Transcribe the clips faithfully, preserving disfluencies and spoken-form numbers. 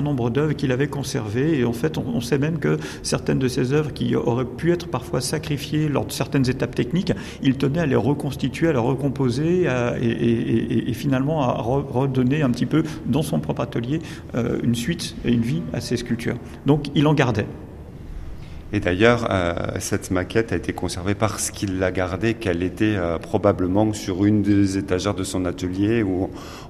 Nombre d'œuvres qu'il avait conservées, et en fait on, on sait même que certaines de ces œuvres qui auraient pu être parfois sacrifiées lors de certaines étapes techniques, il tenait à les reconstituer, à les recomposer à, et, et, et, et finalement à re, redonner un petit peu dans son propre atelier euh, une suite et une vie à ces sculptures. Donc il en gardait. Et d'ailleurs, euh, cette maquette a été conservée parce qu'il l'a gardée, qu'elle était euh, probablement sur une des étagères de son atelier. Où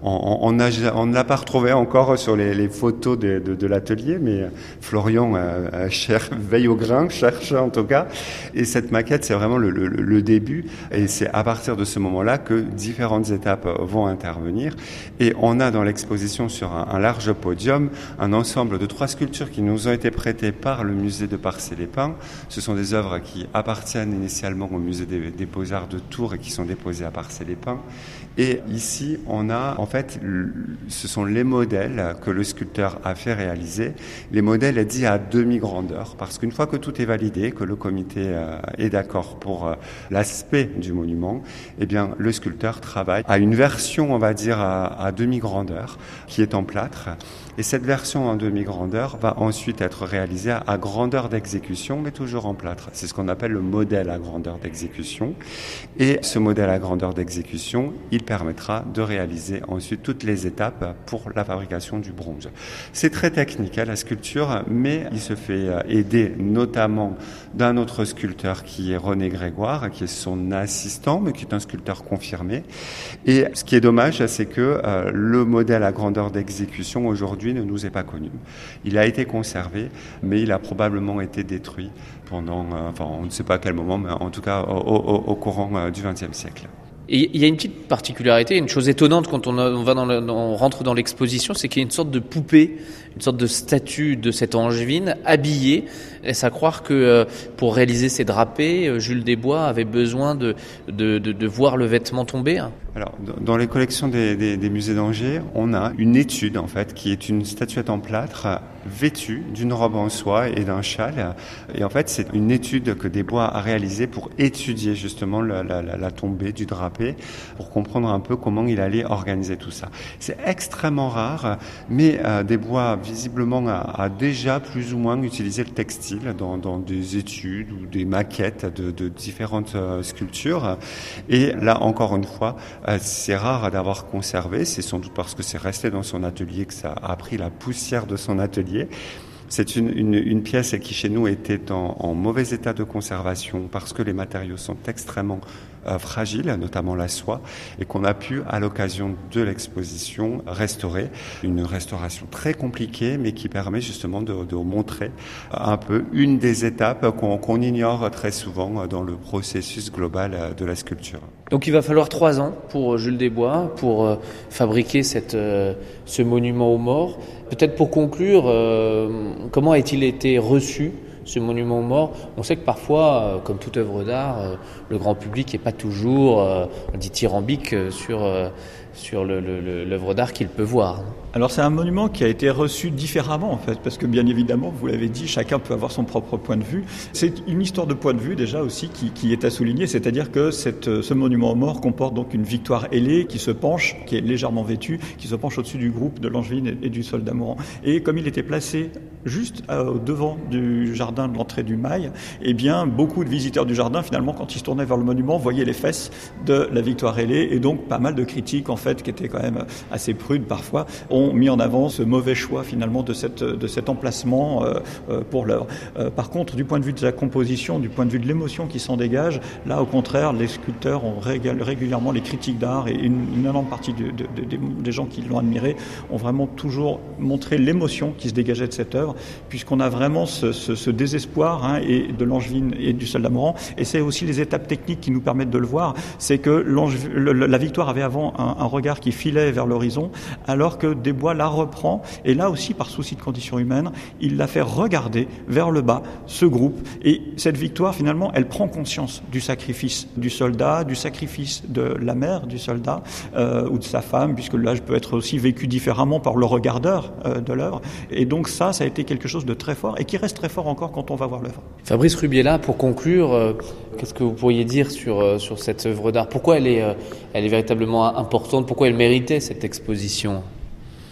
on ne l'a pas retrouvée encore sur les, les photos de, de, de l'atelier, mais Florian euh, cher, veille au grain, cherche en tout cas. Et cette maquette, c'est vraiment le, le, le début. Et c'est à partir de ce moment-là que différentes étapes vont intervenir. Et on a dans l'exposition sur un, un large podium un ensemble de trois sculptures qui nous ont été prêtées par le musée de Parcelles-les-Pins. Ce sont des œuvres qui appartiennent initialement au musée des, des Beaux-Arts de Tours et qui sont déposées à Parcelles-les-Pins. Et ici, on a, en fait, ce sont les modèles que le sculpteur a fait réaliser. Les modèles dits à demi-grandeur, parce qu'une fois que tout est validé, que le comité est d'accord pour l'aspect du monument, eh bien, le sculpteur travaille à une version, on va dire, à, à demi-grandeur, qui est en plâtre. Et cette version en demi-grandeur va ensuite être réalisée à grandeur d'exécution, mais toujours en plâtre. C'est ce qu'on appelle le modèle à grandeur d'exécution. Et ce modèle à grandeur d'exécution, il permettra de réaliser ensuite toutes les étapes pour la fabrication du bronze. C'est très technique, hein, la sculpture, mais il se fait aider notamment d'un autre sculpteur qui est René Grégoire, qui est son assistant, mais qui est un sculpteur confirmé. Et ce qui est dommage, c'est que euh, le modèle à grandeur d'exécution aujourd'hui ne nous est pas connu. Il a été conservé, mais il a probablement été détruit pendant, euh, enfin, on ne sait pas à quel moment, mais en tout cas au, au, au courant euh, du vingtième siècle. Et il y a une petite particularité, une chose étonnante quand on, a, on, va dans le, on rentre dans l'exposition, c'est qu'il y a une sorte de poupée, une sorte de statue de cette Angevine habillée. Est-ce à croire que euh, pour réaliser ces drapés, Jules Desbois avait besoin de, de, de, de voir le vêtement tomber? Alors, dans les collections des, des, des musées d'Angers, on a une étude en fait qui est une statuette en plâtre vêtue d'une robe en soie et d'un châle. Et en fait, c'est une étude que Desbois a réalisée pour étudier justement la, la, la tombée du drapé, pour comprendre un peu comment il allait organiser tout ça. C'est extrêmement rare, mais euh, Desbois visiblement a, a déjà plus ou moins utilisé le textile dans, dans des études ou des maquettes de, de différentes euh, sculptures. Et là, encore une fois, euh, c'est rare d'avoir conservé. C'est sans doute parce que c'est resté dans son atelier que ça a pris la poussière de son atelier. C'est une, une, une pièce qui, chez nous, était en, en mauvais état de conservation parce que les matériaux sont extrêmement euh, fragiles, notamment la soie, et qu'on a pu, à l'occasion de l'exposition, restaurer. Une restauration très compliquée, mais qui permet justement de, de montrer un peu une des étapes qu'on, qu'on ignore très souvent dans le processus global de la sculpture. Donc il va falloir trois ans pour Jules Desbois pour euh, fabriquer cette, euh, ce monument aux morts. Peut-être pour conclure, euh, comment a-t-il été reçu, ce monument aux morts? On sait que parfois, euh, comme toute œuvre d'art, euh, le grand public n'est pas toujours euh, dithyrambique sur, euh, sur le, le, l'œuvre d'art qu'il peut voir. Alors c'est un monument qui a été reçu différemment en fait, parce que bien évidemment, vous l'avez dit, chacun peut avoir son propre point de vue. C'est une histoire de point de vue déjà aussi qui, qui est à souligner, c'est-à-dire que cette, ce monument aux morts comporte donc une victoire ailée qui se penche, qui est légèrement vêtue, qui se penche au-dessus du groupe de l'Angevine et, et du soldat mourant. Et comme il était placé juste au devant du jardin de l'entrée du Mail, eh bien beaucoup de visiteurs du jardin finalement, quand ils se tournaient vers le monument, voyaient les fesses de la victoire ailée, et donc pas mal de critiques en fait, qui étaient quand même assez prudes parfois, ont mis en avant ce mauvais choix finalement de, cette, de cet emplacement euh, euh, pour l'œuvre. Euh, par contre, du point de vue de la composition, du point de vue de l'émotion qui s'en dégage, là au contraire, les sculpteurs ont régal, régulièrement, les critiques d'art et une, une énorme partie de, de, de, de, des gens qui l'ont admiré ont vraiment toujours montré l'émotion qui se dégageait de cette œuvre, puisqu'on a vraiment ce, ce, ce désespoir hein, et de l'Angevine et du soldat mourant. Et c'est aussi les étapes techniques qui nous permettent de le voir, c'est que le, la victoire avait avant un, un regard qui filait vers l'horizon, alors que Desbois la reprend, et là aussi par souci de conditions humaines, il la fait regarder vers le bas, ce groupe, et cette victoire finalement, elle prend conscience du sacrifice du soldat, du sacrifice de la mère du soldat, euh, ou de sa femme, puisque l'âge peut être aussi vécu différemment par le regardeur euh, de l'œuvre, et donc ça, ça a été quelque chose de très fort, et qui reste très fort encore quand on va voir l'œuvre. Fabrice Rubiela, pour conclure, euh, qu'est-ce que vous pourriez dire sur, euh, sur cette œuvre d'art? Pourquoi elle est, euh, elle est véritablement importante? Pourquoi elle méritait cette exposition?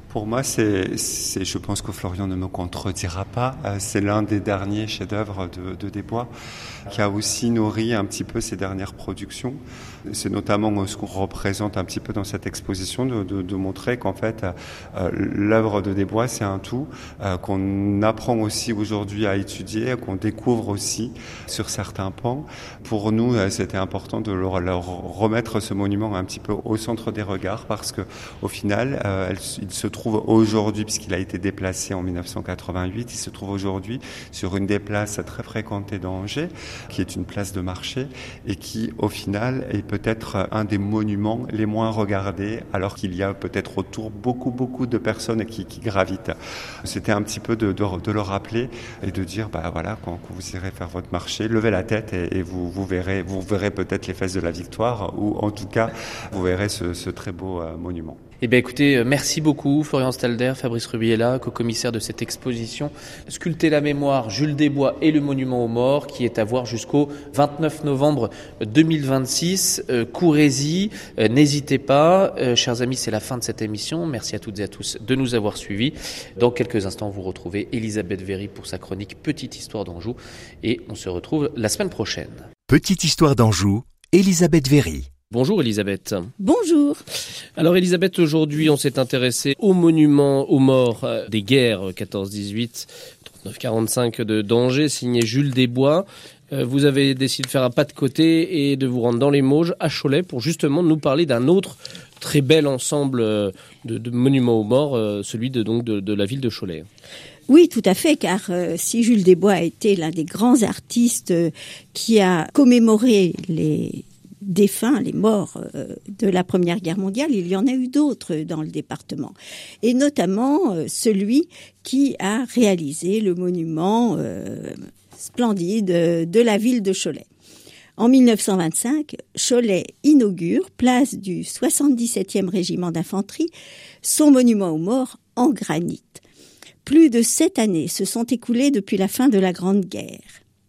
Pour moi, c'est, c'est, je pense que Florian ne me contredira pas, euh, c'est l'un des derniers chefs-d'œuvre de, de Desbois qui a aussi nourri un petit peu ses dernières productions. C'est notamment ce qu'on représente un petit peu dans cette exposition, de, de, de montrer qu'en fait, euh, l'œuvre de Desbois, c'est un tout, euh, qu'on apprend aussi aujourd'hui à étudier, qu'on découvre aussi sur certains pans. Pour nous, euh, c'était important de leur, leur remettre ce monument un petit peu au centre des regards parce que, au final, euh, elle, il se trouve aujourd'hui, puisqu'il a été déplacé en dix-neuf cent quatre-vingt-huit, il se trouve aujourd'hui sur une des places très fréquentées d'Angers, qui est une place de marché et qui, au final, est peut-être un des monuments les moins regardés, alors qu'il y a peut-être autour beaucoup, beaucoup de personnes qui, qui gravitent. C'était un petit peu de, de, de le rappeler et de dire, bah voilà, quand, quand vous irez faire votre marché, levez la tête et, et vous, vous verrez, vous verrez peut-être les fesses de la victoire, ou en tout cas, vous verrez ce, ce très beau euh, monument. Eh bien écoutez, merci beaucoup Florian Stalder, Fabrice Rubiela, co-commissaire de cette exposition Sculpter la mémoire, Jules Desbois et le monument aux morts, qui est à voir jusqu'au vingt-neuf novembre deux mille vingt-six. Euh, courez-y, euh, n'hésitez pas. Euh, chers amis, c'est la fin de cette émission. Merci à toutes et à tous de nous avoir suivis. Dans quelques instants, vous retrouvez Elisabeth Véry pour sa chronique Petite Histoire d'Anjou et on se retrouve la semaine prochaine. Petite Histoire d'Anjou, Elisabeth Véry. Bonjour Elisabeth. Bonjour. Alors Elisabeth, aujourd'hui on s'est intéressé au monument aux morts des guerres quatorze dix-huit, trente-neuf quarante-cinq de d'Angers, signé Jules Desbois. Vous avez décidé de faire un pas de côté et de vous rendre dans les Mauges, à Cholet, pour justement nous parler d'un autre très bel ensemble de, de monuments aux morts, celui de, donc de, de la ville de Cholet. Oui, tout à fait, car euh, si Jules Desbois a été l'un des grands artistes euh, qui a commémoré les défunts, les morts euh, de la Première Guerre mondiale, il y en a eu d'autres dans le département. Et notamment euh, celui qui a réalisé le monument euh, splendide de la ville de Cholet. En mille neuf cent vingt-cinq, Cholet inaugure, place du soixante-dix-septième régiment d'infanterie, son monument aux morts en granit. Plus de sept années se sont écoulées depuis la fin de la Grande Guerre.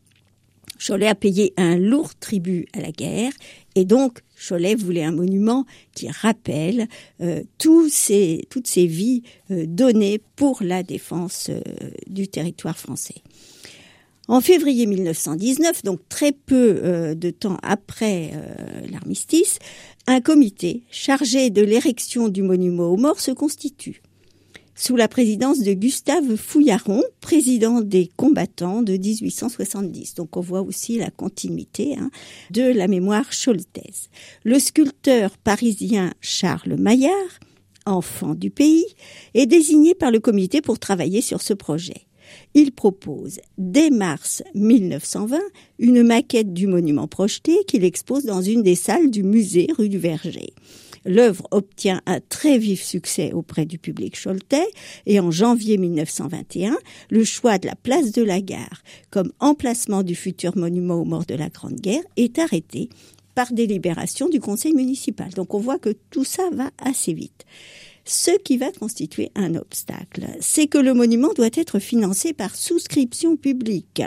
Cholet a payé un lourd tribut à la guerre et donc Cholet voulait un monument qui rappelle euh, tous ces, toutes ces vies euh, données pour la défense euh, du territoire français. En février mille neuf cent dix-neuf, donc très peu euh, de temps après euh, l'armistice, un comité chargé de l'érection du monument aux morts se constitue, sous la présidence de Gustave Fouillaron, président des combattants de dix-huit cent soixante-dix. Donc on voit aussi la continuité hein, de la mémoire choletaise. Le sculpteur parisien Charles Maillard, enfant du pays, est désigné par le comité pour travailler sur ce projet. Il propose, dès mars mille neuf cent vingt, une maquette du monument projeté qu'il expose dans une des salles du musée rue du Verger. L'œuvre obtient un très vif succès auprès du public choletais et en janvier mille neuf cent vingt et un, le choix de la place de la Gare comme emplacement du futur monument aux morts de la Grande Guerre est arrêté par délibération du conseil municipal. Donc on voit que tout ça va assez vite. Ce qui va constituer un obstacle, c'est que le monument doit être financé par souscription publique.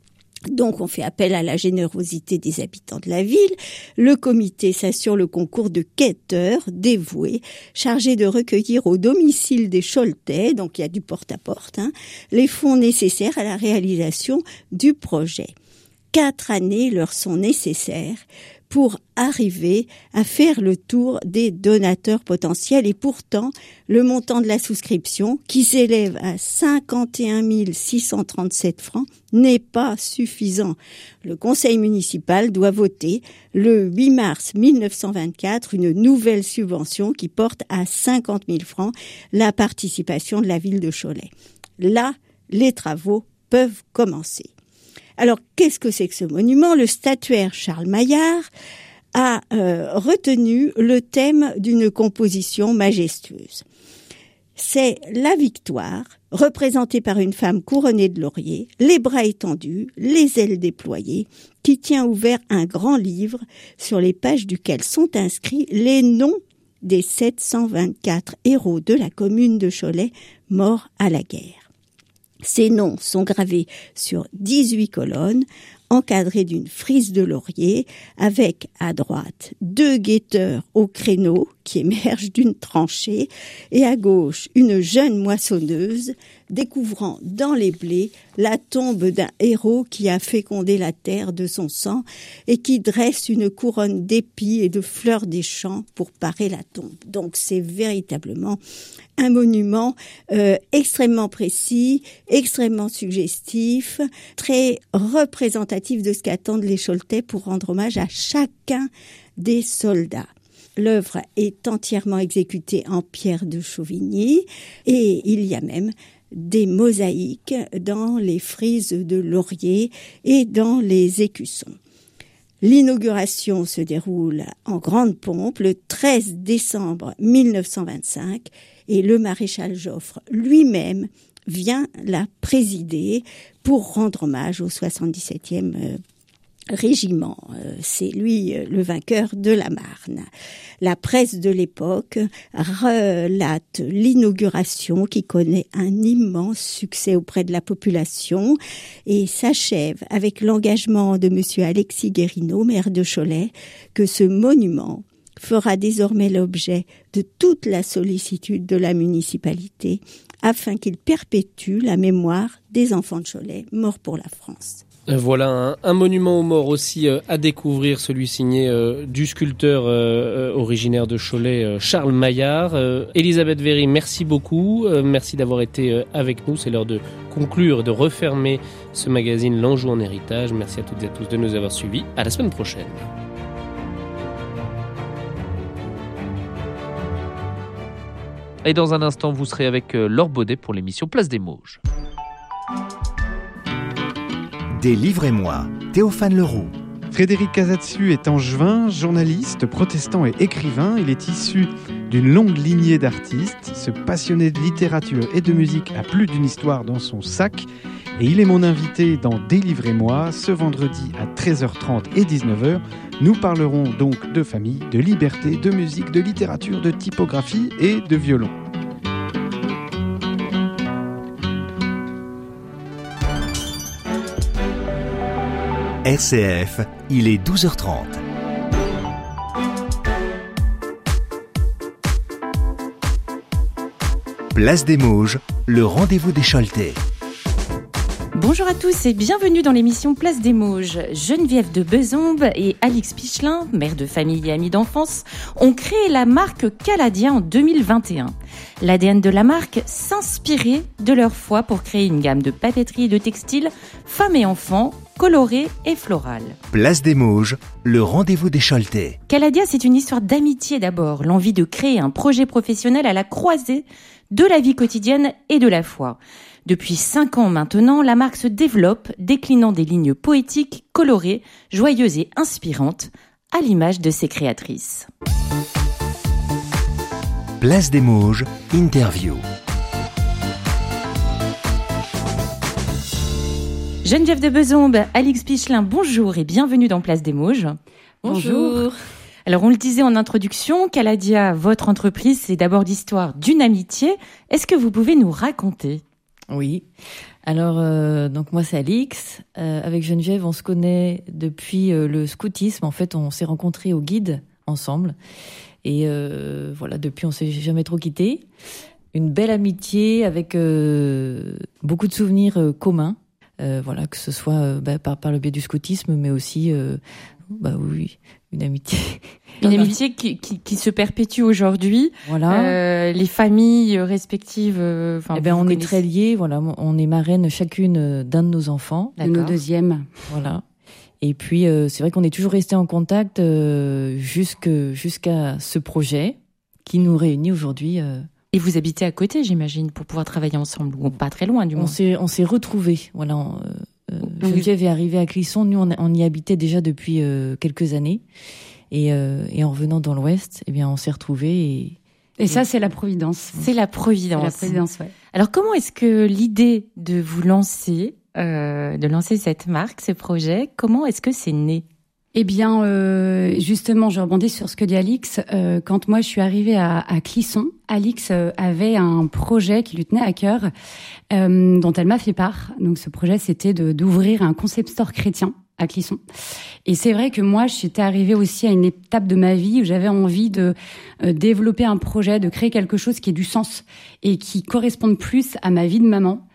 Donc, on fait appel à la générosité des habitants de la ville. Le comité s'assure le concours de quêteurs dévoués, chargés de recueillir au domicile des Choletais, donc il y a du porte-à-porte, hein, les fonds nécessaires à la réalisation du projet. Quatre années leur sont nécessaires pour arriver à faire le tour des donateurs potentiels. Et pourtant, le montant de la souscription, qui s'élève à cinquante et un mille six cent trente-sept francs, n'est pas suffisant. Le conseil municipal doit voter le huit mars mille neuf cent vingt-quatre une nouvelle subvention qui porte à cinquante mille francs la participation de la ville de Cholet. Là, les travaux peuvent commencer. Alors, qu'est-ce que c'est que ce monument ? Le statuaire Charles Maillard a euh, retenu le thème d'une composition majestueuse. C'est la victoire, représentée par une femme couronnée de laurier, les bras étendus, les ailes déployées, qui tient ouvert un grand livre sur les pages duquel sont inscrits les noms des sept cent vingt-quatre héros de la commune de Cholet morts à la guerre. Ces noms sont gravés sur dix-huit colonnes encadré d'une frise de laurier, avec à droite deux guetteurs au créneau qui émergent d'une tranchée, et à gauche une jeune moissonneuse découvrant dans les blés la tombe d'un héros qui a fécondé la terre de son sang et qui dresse une couronne d'épis et de fleurs des champs pour parer la tombe. Donc c'est véritablement un monument euh, extrêmement précis, extrêmement suggestif, très représentatif de ce qu'attendent les Choletais pour rendre hommage à chacun des soldats. L'œuvre est entièrement exécutée en pierre de Chauvigny et il y a même des mosaïques dans les frises de laurier et dans les écussons. L'inauguration se déroule en grande pompe le treize décembre mille neuf cent vingt-cinq et le maréchal Joffre lui-même vient la présider pour rendre hommage au soixante-dix-septième régiment. C'est lui le vainqueur de la Marne. La presse de l'époque relate l'inauguration qui connaît un immense succès auprès de la population et s'achève avec l'engagement de monsieur Alexis Guérineau, maire de Cholet, que ce monument fera désormais l'objet de toute la sollicitude de la municipalité afin qu'il perpétue la mémoire des enfants de Cholet morts pour la France. Voilà un, un monument aux morts aussi euh, à découvrir, celui signé euh, du sculpteur euh, originaire de Cholet, euh, Charles Maillard. Euh, Elisabeth Véry, merci beaucoup. Euh, merci d'avoir été euh, avec nous. C'est l'heure de conclure, de refermer ce magazine L'Anjou en héritage. Merci à toutes et à tous de nous avoir suivis. À la semaine prochaine. Et dans un instant, vous serez avec Laure Baudet pour l'émission Place des Mauges. Délivrez-moi, Théophane Leroux. Frédéric Casatsu est angevin, journaliste, protestant et écrivain. Il est issu d'une longue lignée d'artistes. Ce passionné de littérature et de musique a plus d'une histoire dans son sac. Et il est mon invité dans Délivrez-moi, ce vendredi à treize heures trente et dix-neuf heures. Nous parlerons donc de famille, de liberté, de musique, de littérature, de typographie et de violon. R C F, il est douze heures trente. Place des Mauges, le rendez-vous des Choletais. Bonjour à tous et bienvenue dans l'émission Place des Mauges. Geneviève de Bezombe et Alix Pichelin, mère de famille et amie d'enfance, ont créé la marque Caladia en deux mille vingt et un. L'A D N de la marque s'inspirait de leur foi pour créer une gamme de papeterie et de textiles, femmes et enfants, colorés et florales. Place des Mauges, le rendez-vous des Choletais. Caladia, c'est une histoire d'amitié d'abord, l'envie de créer un projet professionnel à la croisée de la vie quotidienne et de la foi. Depuis cinq ans maintenant, la marque se développe, déclinant des lignes poétiques, colorées, joyeuses et inspirantes, à l'image de ses créatrices. Place des Mauges, interview. Geneviève de Bezombe, Alix Pichelin, bonjour et bienvenue dans Place des Mauges. Bonjour. Alors on le disait en introduction, Caladia, votre entreprise, c'est d'abord l'histoire d'une amitié. Est-ce que vous pouvez nous raconter ? Oui. Alors, euh, donc moi c'est Alix. Euh, avec Geneviève, on se connaît depuis euh, le scoutisme. En fait, on s'est rencontrés au guide ensemble. Et euh, voilà, depuis, on s'est jamais trop quittés. Une belle amitié avec euh, beaucoup de souvenirs euh, communs. Euh, voilà, que ce soit euh, bah, par, par le biais du scoutisme, mais aussi, euh, bah oui, une amitié. Une amitié qui, qui, qui se perpétue aujourd'hui. Voilà. Euh, les familles respectives. Euh, eh ben, on est très liés. Voilà, on est marraine chacune d'un de nos enfants. De nos deuxièmes. Voilà. Et puis, euh, c'est vrai qu'on est toujours restés en contact euh, jusque, jusqu'à ce projet qui nous réunit aujourd'hui. Euh. Et vous habitez à côté, j'imagine, pour pouvoir travailler ensemble, ou pas très loin, du moins. On s'est, on s'est retrouvés. Voilà. Euh, Geneviève est arrivée à Clisson. Nous, on, on y habitait déjà depuis euh, quelques années. Et, euh, et en revenant dans l'Ouest, eh bien, on s'est retrouvés. Et, et ça, c'est la Providence. C'est la Providence. C'est la Providence, ouais. Alors, comment est-ce que l'idée de vous lancer, euh, de lancer cette marque, ce projet, comment est-ce que c'est né ? Eh bien, euh, justement, je rebondis sur ce que dit Alix. Euh, quand moi, je suis arrivée à, à Clisson, Alix euh, avait un projet qui lui tenait à cœur, euh, dont elle m'a fait part. Donc, ce projet, c'était de, d'ouvrir un concept store chrétien à Clisson. Et c'est vrai que moi, j'étais arrivée aussi à une étape de ma vie où j'avais envie de euh, développer un projet, de créer quelque chose qui ait du sens et qui corresponde plus à ma vie de maman.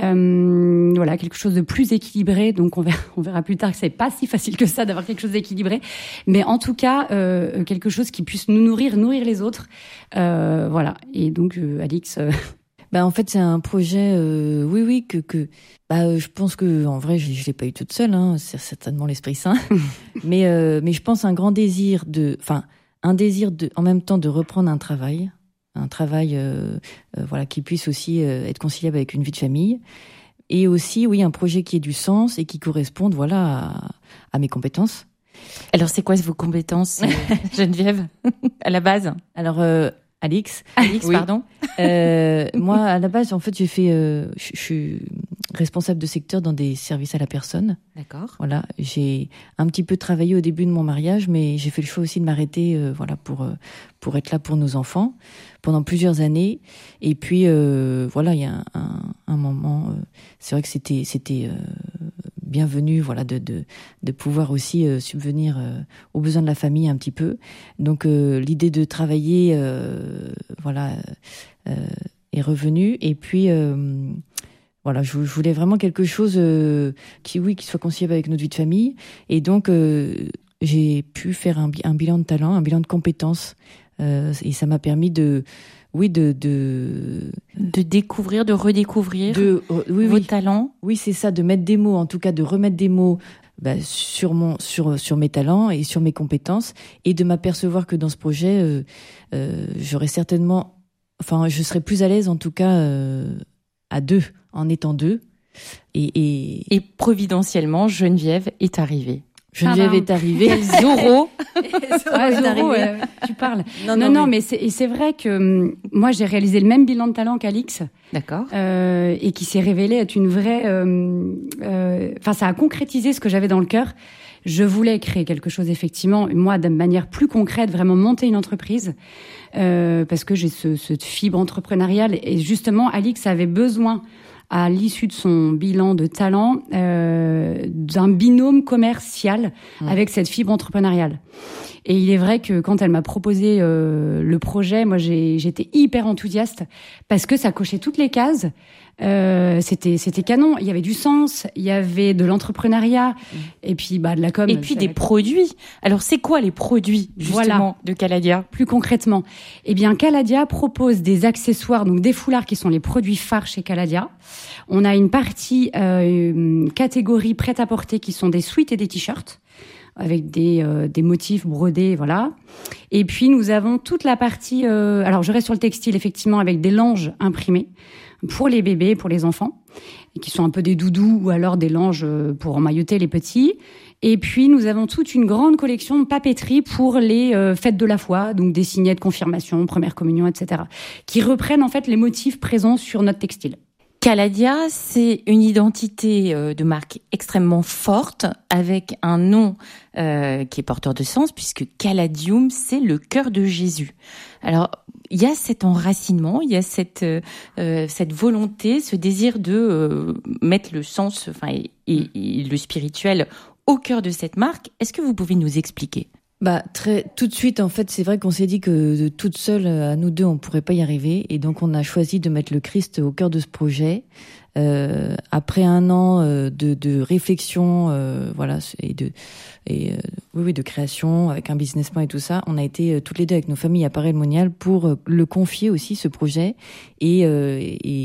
Euh, voilà, quelque chose de plus équilibré. Donc on verra, on verra plus tard que c'est pas si facile que ça d'avoir quelque chose d'équilibré, mais en tout cas euh, quelque chose qui puisse nous nourrir, nourrir les autres. Euh, voilà. Et donc euh, Alix. Euh... Bah en fait c'est un projet, euh, oui oui que que bah je pense que en vrai je, je l'ai pas eu toute seule, hein, c'est certainement l'Esprit Saint, mais euh, mais je pense un grand désir de, enfin un désir de, en même temps de reprendre un travail. un travail euh, euh, voilà qui puisse aussi euh, être conciliable avec une vie de famille, et aussi oui un projet qui ait du sens et qui corresponde voilà à, à mes compétences. Alors c'est quoi vos compétences, euh, Geneviève, à la base? Alors euh, Alix, Alix oui. pardon. Euh, moi à la base en fait j'ai fait, euh, je suis responsable de secteur dans des services à la personne. D'accord. Voilà, j'ai un petit peu travaillé au début de mon mariage, mais j'ai fait le choix aussi de m'arrêter, euh, voilà, pour euh, pour être là pour nos enfants pendant plusieurs années. Et puis euh, voilà, il y a un, un, un moment, euh, c'est vrai que c'était c'était euh, bienvenu, voilà, de de de pouvoir aussi euh, subvenir euh, aux besoins de la famille un petit peu. Donc euh, l'idée de travailler, euh, voilà, euh, est revenue. Et puis euh, Voilà, je, je voulais vraiment quelque chose euh, qui, oui, qui soit conciliable avec notre vie de famille. Et donc, euh, j'ai pu faire un, un bilan de talent, un bilan de compétences. Euh, et ça m'a permis de, oui, de... De, de découvrir, de redécouvrir de, euh, oui, vos oui. talents. Oui, c'est ça, de mettre des mots, en tout cas de remettre des mots bah, sur, mon, sur, sur mes talents et sur mes compétences. Et de m'apercevoir que dans ce projet, euh, euh, j'aurais certainement... Enfin, je serais plus à l'aise, en tout cas, euh, à deux. En étant deux. Et, et... et providentiellement, Geneviève est arrivée. Geneviève ah ben, est arrivée. Zoro. ouais, Zoro euh, tu parles. Non, non, non, non mais, mais c'est, c'est vrai que hum, moi, j'ai réalisé le même bilan de talent qu'Alix. D'accord. Euh, et qui s'est révélé être une vraie... Enfin, euh, euh, ça a concrétisé ce que j'avais dans le cœur. Je voulais créer quelque chose, effectivement, moi, de manière plus concrète, vraiment monter une entreprise, euh, parce que j'ai ce, cette fibre entrepreneuriale. Et justement, Alix avait besoin, à l'issue de son bilan de talent, euh, d'un binôme commercial mmh. avec cette fibre entrepreneuriale. Et il est vrai que quand elle m'a proposé euh, le projet, moi j'ai, j'étais hyper enthousiaste parce que ça cochait toutes les cases. Euh, c'était c'était canon. Il y avait du sens, il y avait de l'entrepreneuriat mmh. et puis bah de la com. Et puis des produits. Alors c'est quoi les produits justement voilà. de Caladia? Plus concrètement, eh bien Caladia propose des accessoires, donc des foulards qui sont les produits phares chez Caladia. On a une partie euh, catégorie prêt-à-porter qui sont des sweats et des t-shirts avec des euh, des motifs brodés, voilà. Et puis nous avons toute la partie. Euh, alors je reste sur le textile effectivement avec des langes imprimées pour les bébés, pour les enfants, qui sont un peu des doudous ou alors des langes pour emmailloter les petits. Et puis nous avons toute une grande collection de papeterie pour les euh, fêtes de la foi, donc des signets de confirmation, première communion, et cetera, qui reprennent en fait les motifs présents sur notre textile. Caladia, c'est une identité de marque extrêmement forte, avec un nom euh, qui est porteur de sens, puisque Caladium, c'est le cœur de Jésus. Alors, il y a cet enracinement, il y a cette euh, cette volonté, ce désir de euh, mettre le sens, enfin, et, et, et le spirituel au cœur de cette marque. Est-ce que vous pouvez nous expliquer ? Bah très tout de suite en fait c'est vrai qu'on s'est dit que de toute seule à nous deux on pourrait pas y arriver et donc on a choisi de mettre le Christ au cœur de ce projet. Euh, après un an euh, de, de réflexion euh, voilà et de et euh, oui oui de création avec un business plan et tout ça, on a été euh, toutes les deux avec nos familles à Paray-le-Monial pour euh, le confier aussi ce projet et, euh,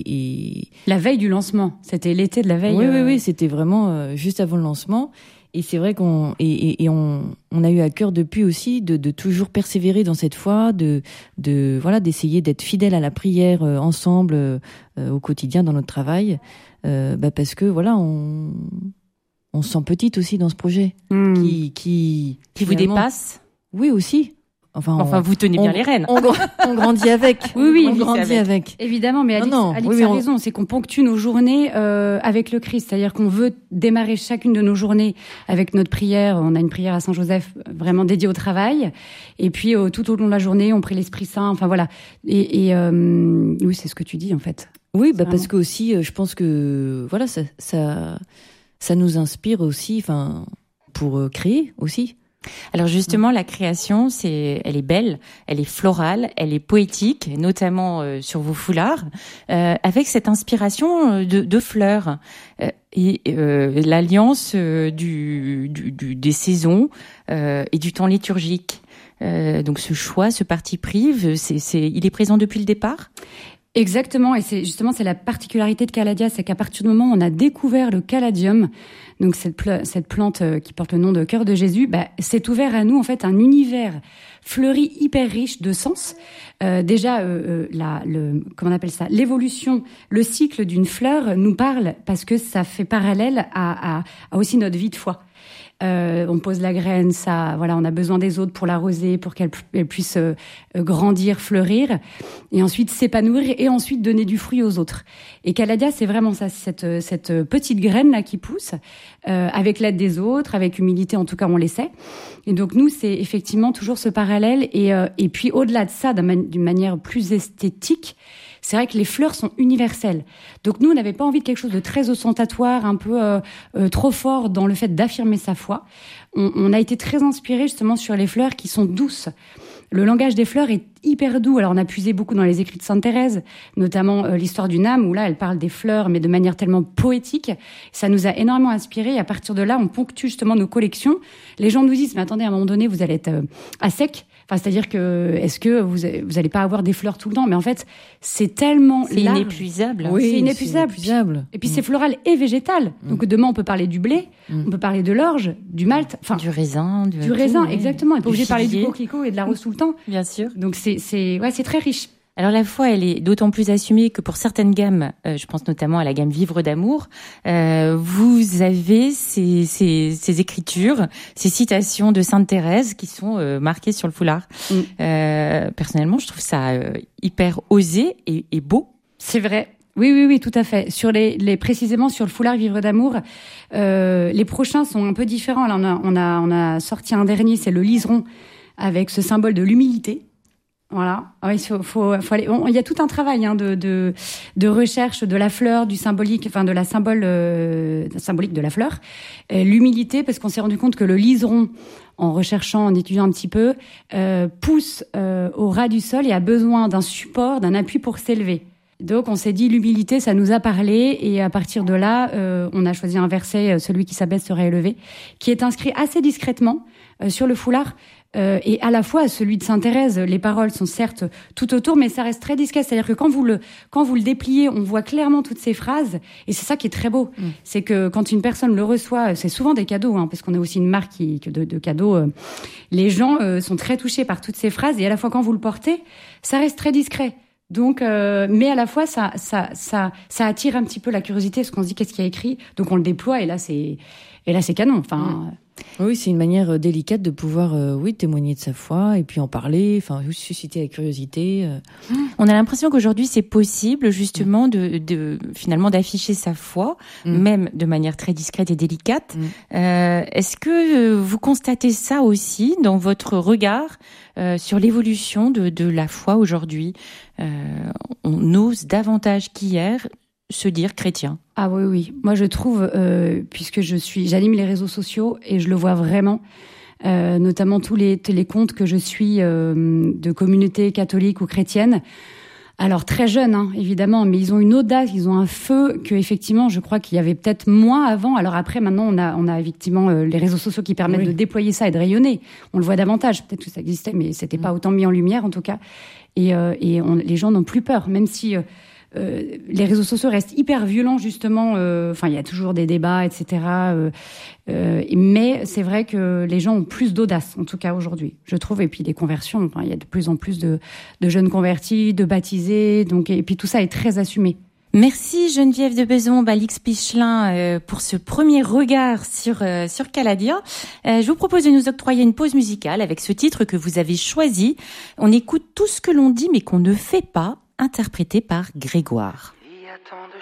et et la veille du lancement, c'était l'été de la veille. Oui euh... oui oui c'était vraiment euh, juste avant le lancement. Et c'est vrai qu'on et, et, et on, on a eu à cœur depuis aussi de, de toujours persévérer dans cette foi, de, de voilà d'essayer d'être fidèles à la prière euh, ensemble euh, au quotidien dans notre travail, euh, bah parce que voilà on on se sent petite aussi dans ce projet mmh. qui qui qui vous dépasse. Oui aussi. Enfin, enfin, vous tenez bien on, les rênes. On, on grandit avec. Oui, oui, on grandit avec. avec. Évidemment, mais Alix, non, non. Alix oui, a on... raison. C'est qu'on ponctue nos journées euh, avec le Christ. C'est-à-dire qu'on veut démarrer chacune de nos journées avec notre prière. On a une prière à Saint-Joseph vraiment dédiée au travail. Et puis, euh, tout au long de la journée, on prie l'Esprit Saint. Enfin, voilà. Et, et euh, oui, c'est ce que tu dis, en fait. Oui, bah, parce que aussi, je pense que, voilà, ça, ça, ça nous inspire aussi, enfin, pour euh, créer aussi. Alors justement, la création, c'est, elle est belle, elle est florale, elle est poétique, notamment euh, sur vos foulards, euh, avec cette inspiration de, de fleurs euh, et euh, l'alliance euh, du, du, du, des saisons euh, et du temps liturgique. Euh, donc ce choix, ce parti pris, c'est, c'est, il est présent depuis le départ ? Exactement, et c'est justement c'est la particularité de Caladdia, c'est qu'à partir du moment où on a découvert le caladium, donc cette, pl- cette plante qui porte le nom de cœur de Jésus, bah, c'est ouvert à nous en fait un univers fleuri hyper riche de sens. Euh, déjà, euh, la, le, comment on appelle ça, l'évolution, le cycle d'une fleur nous parle parce que ça fait parallèle à, à, à aussi notre vie de foi. Euh, on pose la graine, ça, voilà, on a besoin des autres pour l'arroser, pour qu'elle, elle puisse euh, grandir, fleurir, et ensuite s'épanouir, et ensuite donner du fruit aux autres. Et Caladdia, c'est vraiment ça, cette, cette petite graine là qui pousse, euh, avec l'aide des autres, avec humilité, en tout cas on l'essaie. Et donc nous, c'est effectivement toujours ce parallèle, et, euh, et puis au-delà de ça, d'une manière plus esthétique, c'est vrai que les fleurs sont universelles. Donc nous, on n'avait pas envie de quelque chose de très ostentatoire, un peu euh, euh, trop fort dans le fait d'affirmer sa foi. On, on a été très inspirés justement sur les fleurs qui sont douces. Le langage des fleurs est hyper doux. Alors on a puisé beaucoup dans les écrits de Sainte Thérèse, notamment euh, l'histoire d'une âme, où là, elle parle des fleurs, mais de manière tellement poétique. Ça nous a énormément inspirés. Et à partir de là, on ponctue justement nos collections. Les gens nous disent, mais attendez, à un moment donné, vous allez être euh, à sec. Enfin, c'est-à-dire que, est-ce que vous, vous allez pas avoir des fleurs tout le temps? Mais en fait, c'est tellement c'est large. Inépuisable. Oui, c'est inépuisable. C'est inépuisable. Et puis, mmh. c'est floral et végétal. Mmh. Donc, demain, on peut parler du blé, mmh. on peut parler de l'orge, du malt, enfin. Du raisin, du, du raisin, ouais. exactement. On n'est pas obligé de parler figuier. du coquelicot et de la rose tout le temps. Bien sûr. Donc, c'est, c'est, ouais, c'est très riche. Alors la foi, elle est d'autant plus assumée que pour certaines gammes, euh, je pense notamment à la gamme Vivre d'amour, euh, vous avez ces, ces, ces écritures, ces citations de Sainte Thérèse qui sont euh, marquées sur le foulard. Mm. Euh, personnellement, je trouve ça euh, hyper osé et, et beau. C'est vrai. Oui, oui, oui, tout à fait. Sur les, les précisément sur le foulard Vivre d'amour, euh, les prochains sont un peu différents. Là, on a, on a, on a sorti un dernier, c'est le liseron, avec ce symbole de l'humilité. Voilà, il faut, faut, faut aller. Bon, il y a tout un travail hein, de, de de recherche de la fleur, du symbolique, enfin de la symbole euh, symbolique de la fleur, et l'humilité, parce qu'on s'est rendu compte que le liseron, en recherchant, en étudiant un petit peu, euh, pousse euh, au ras du sol et a besoin d'un support, d'un appui pour s'élever. Donc on s'est dit l'humilité, ça nous a parlé, et à partir de là, euh, on a choisi un verset, celui qui s'abaisse sera élevé, qui est inscrit assez discrètement euh, sur le foulard. Euh, et à la fois celui de Sainte Thérèse, les paroles sont certes tout autour, mais ça reste très discret. C'est-à-dire que quand vous le quand vous le dépliez, on voit clairement toutes ces phrases, et c'est ça qui est très beau. Mmh. C'est que quand une personne le reçoit, c'est souvent des cadeaux, hein, parce qu'on a aussi une marque qui, de, de cadeaux. Euh, les gens euh, sont très touchés par toutes ces phrases, et à la fois quand vous le portez, ça reste très discret. Donc, euh, mais à la fois ça ça ça ça attire un petit peu la curiosité, parce qu'on se dit qu'est-ce qu'il y a écrit, donc on le déploie, et là c'est et là c'est canon. Enfin. Mmh. Oui, c'est une manière délicate de pouvoir, euh, oui, témoigner de sa foi et puis en parler, enfin, susciter la curiosité. Euh. On a l'impression qu'aujourd'hui c'est possible justement de, de finalement d'afficher sa foi, mm. même de manière très discrète et délicate. Mm. Euh, est-ce que vous constatez ça aussi dans votre regard euh, sur l'évolution de, de la foi aujourd'hui? euh, On ose davantage qu'hier se dire chrétien. Ah oui, oui. Moi, je trouve, euh, puisque je suis, j'anime les réseaux sociaux et je le vois vraiment, euh, notamment tous les, les comptes que je suis euh, de communautés catholiques ou chrétiennes. Alors très jeunes, hein, évidemment, mais ils ont une audace, ils ont un feu que effectivement, je crois qu'il y avait peut-être moins avant. Alors après, maintenant, on a, on a effectivement euh, les réseaux sociaux qui permettent oui. de déployer ça et de rayonner. On le voit davantage. Peut-être que ça existait, mais c'était mmh. pas autant mis en lumière, en tout cas. Et, euh, et on, les gens n'ont plus peur, même si. Euh, Euh, les réseaux sociaux restent hyper violents justement. Enfin, euh, il y a toujours des débats, et cetera. Euh, euh, mais c'est vrai que les gens ont plus d'audace, en tout cas aujourd'hui, je trouve. Et puis des conversions. Enfin, il y a de plus en plus de, de jeunes convertis, de baptisés. Donc, et puis tout ça est très assumé. Merci Geneviève de Bezombe, Alix Pichelin euh, pour ce premier regard sur euh, sur Caladdia. Euh, je vous propose de nous octroyer une pause musicale avec ce titre que vous avez choisi. On écoute Tout ce que l'on dit mais qu'on ne fait pas, interprété par Grégoire. Il y a tant de